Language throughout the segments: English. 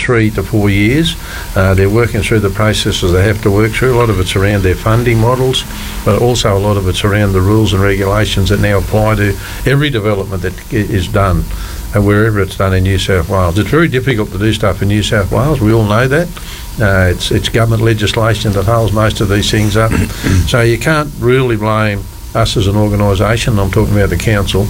3 to 4 years. They're working through the processes they have to work through. A lot of it's around their funding models, but also a lot of it's around the rules and regulations that now apply to every development that is done, wherever it's done in New South Wales. It's very difficult to do stuff in New South Wales. We all know that. It's government legislation that holds most of these things up. So you can't really blame us as an organisation, I'm talking about the council,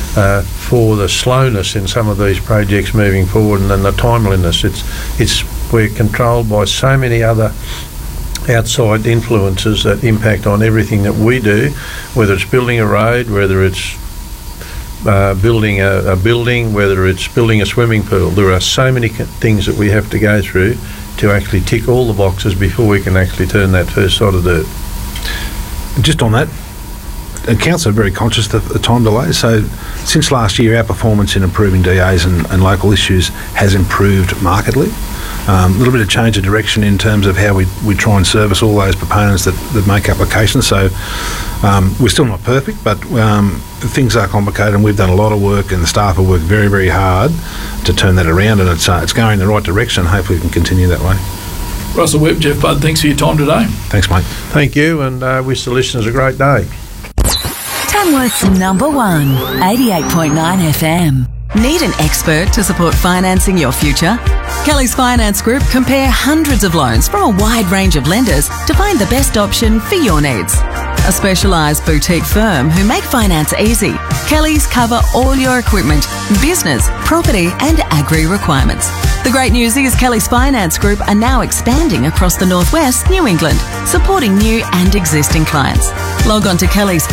for the slowness in some of these projects moving forward and then the timeliness. We're controlled by so many other outside influences that impact on everything that we do, whether it's building a road, whether it's building a building, whether it's building a swimming pool. There are so many things that we have to go through to actually tick all the boxes before we can actually turn that first sod of dirt. Just on that, the council are very conscious of the time delay. So since last year, our performance in improving DAs and local issues has improved markedly. A little bit of change of direction in terms of how we try and service all those proponents that make applications. So we're still not perfect, but things are complicated, and we've done a lot of work, and the staff have worked very, very hard to turn that around, and it's going in the right direction. Hopefully we can continue that way. Russell Webb, Jeff Budd, thanks for your time today. Thanks, mate. Thank you, and wish the listeners a great day. Tamworth's number one, 88.9 FM. Need an expert to support financing your future? Kelly's Finance Group compare hundreds of loans from a wide range of lenders to find the best option for your needs. A specialised boutique firm who make finance easy, Kelly's cover all your equipment, business, property and agri requirements. The great news is Kelly's Finance Group are now expanding across the Northwest, New England, supporting new and existing clients. Log on to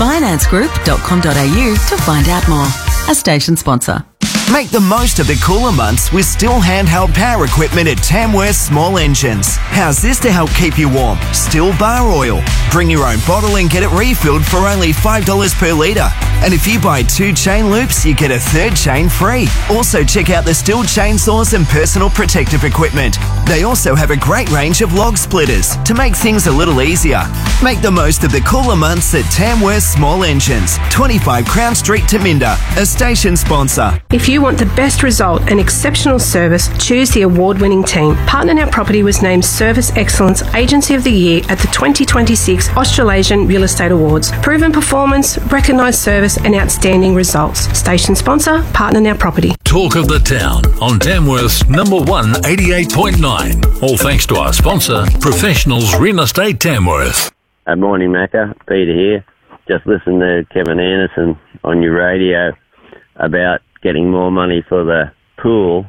kellysfinancegroup.com.au to find out more. A station sponsor. Make the most of the cooler months with Stihl handheld power equipment at Tamworth Small Engines. How's this to help keep you warm? Stihl bar oil. Bring your own bottle and get it refilled for only $5 per litre. And if you buy 2 chain loops, you get a 3rd chain free. Also check out the Stihl chainsaws and personal protective equipment. They also have a great range of log splitters to make things a little easier. Make the most of the cooler months at Tamworth Small Engines, 25 Crown Street, Taminda, a station sponsor. If you want the best result and exceptional service, choose the award-winning team. PartnerNet Property was named Service Excellence Agency of the Year at the 2026 Australasian Real Estate Awards. Proven performance, recognised service and outstanding results. Station sponsor, PartnerNet Property. Talk of the town on Tamworth's number one, 88.9. All thanks to our sponsor, Professionals Real Estate Tamworth. Morning, Macca. Peter here. Just listened to Kevin Anderson on your radio about getting more money for the pool.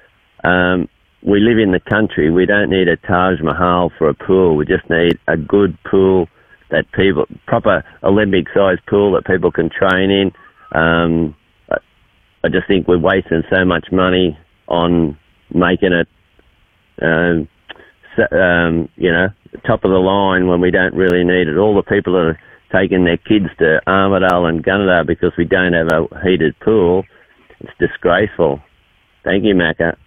We live in the country. We don't need a Taj Mahal for a pool. We just need a good pool that proper Olympic-sized pool that people can train in. I just think we're wasting so much money on making it, top of the line when we don't really need it. All the people that are taking their kids to Armidale and Gunnedah because we don't have a heated pool, it's disgraceful. Thank you, Macca.